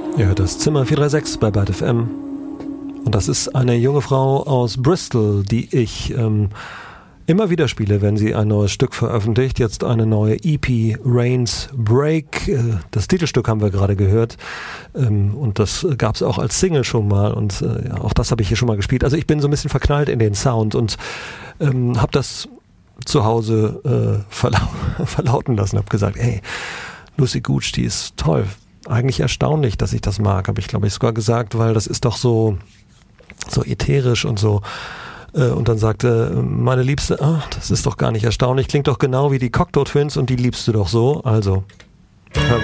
Ja, das Zimmer 436 bei Byte FM. Und das ist eine junge Frau aus Bristol, die ich immer wieder spiele, wenn sie ein neues Stück veröffentlicht. Jetzt eine neue EP, Rain's Break. Das Titelstück haben wir gerade gehört. Und das gab es auch als Single schon mal. Und auch das habe ich hier schon mal gespielt. Also ich bin so ein bisschen verknallt in den Sound und habe das zu Hause verlauten lassen. Habe gesagt, hey, Lucy Gooch, die ist toll. Eigentlich erstaunlich, dass ich das mag, habe ich, glaube ich, sogar gesagt, weil das ist doch so ätherisch und so. Und dann sagte meine Liebste, das ist doch gar nicht erstaunlich, klingt doch genau wie die Cocteau Twins und die liebst du doch so. Also,